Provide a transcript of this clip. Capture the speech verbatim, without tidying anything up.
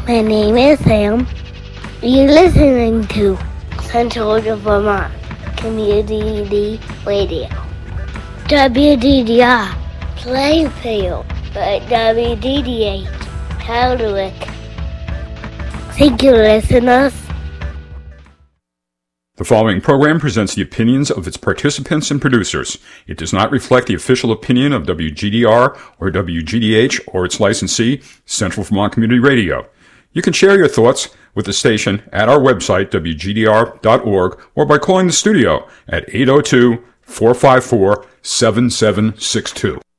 My name is Sam. You're listening to Central Vermont Community Radio. W D D R Plainfield, but W D D H Hardwick. Thank you, listeners. The following program presents the opinions of its participants and producers. It does not reflect the official opinion of W G D R or W G D H or its licensee, Central Vermont Community Radio. You can share your thoughts with the station at our website, W G D R dot org, or by calling the studio at eight oh two, four five four, seven seven six two.